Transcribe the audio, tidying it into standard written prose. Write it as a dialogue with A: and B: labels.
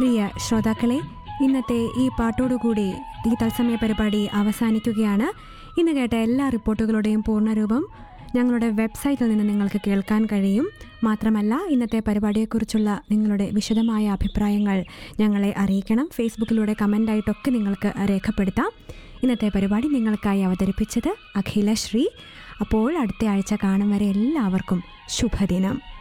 A: പ്രിയ ശ്രോതാക്കളെ, ഇന്നത്തെ ഈ പാട്ടോടുകൂടി ഈ തത്സമയ പരിപാടി അവസാനിക്കുകയാണ്. ഇന്ന് കേട്ട എല്ലാ റിപ്പോർട്ടുകളുടെയും പൂർണ്ണരൂപം ഞങ്ങളുടെ വെബ്സൈറ്റിൽ നിന്ന് നിങ്ങൾക്ക് കേൾക്കാൻ കഴിയും. മാത്രമല്ല, ഇന്നത്തെ പരിപാടിയെക്കുറിച്ചുള്ള നിങ്ങളുടെ വിശദമായ അഭിപ്രായങ്ങൾ ഞങ്ങളെ അറിയിക്കണം. ഫേസ്ബുക്കിലൂടെ കമൻ്റായിട്ടൊക്കെ നിങ്ങൾക്ക് രേഖപ്പെടുത്താം. ഇന്നത്തെ പരിപാടി നിങ്ങൾക്കായി അവതരിപ്പിച്ചത് അഖില ശ്രീ. അപ്പോൾ അടുത്ത ആഴ്ച കാണും വരെ എല്ലാവർക്കും ശുഭദിനം.